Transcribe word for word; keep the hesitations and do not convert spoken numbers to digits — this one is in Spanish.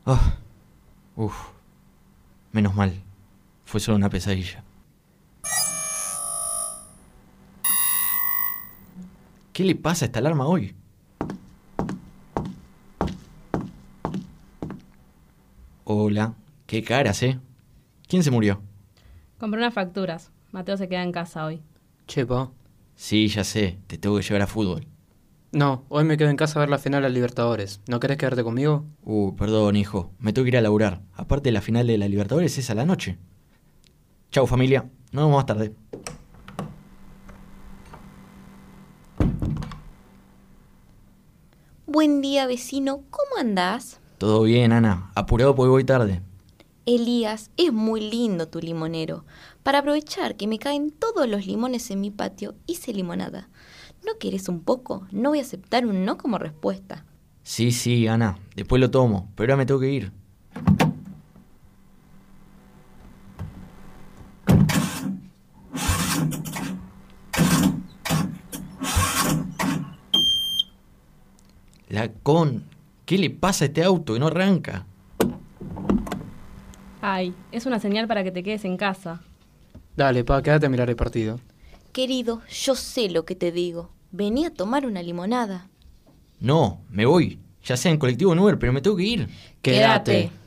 Ah, uf, menos mal. Fue solo una pesadilla. ¿Qué le pasa a esta alarma hoy? Hola, qué caras, ¿eh? ¿Quién se murió? Compré unas facturas. Mateo se queda en casa hoy. Che, pa. Sí, ya sé, te tengo que llevar a fútbol. No, hoy me quedo en casa a ver la final de la Libertadores. ¿No querés quedarte conmigo? Uh, perdón, hijo, me tengo que ir a laburar. Aparte, la final de la Libertadores es a la noche. Chau, familia, nos vemos más tarde. Buen día, vecino. ¿Cómo andás? Todo bien, Ana. Apurado porque voy tarde. Elías, es muy lindo tu limonero. Para aprovechar que me caen todos los limones en mi patio, hice limonada. ¿No querés un poco? No voy a aceptar un no como respuesta. Sí, sí, Ana. Después lo tomo, pero ahora me tengo que ir. La con... ¿Qué le pasa a este auto que no arranca? Ay, es una señal para que te quedes en casa. Dale, pa, quédate a mirar el partido. Querido, yo sé lo que te digo. Vení a tomar una limonada. No, me voy. Ya sea en colectivo o en Uber, pero me tengo que ir. Quédate.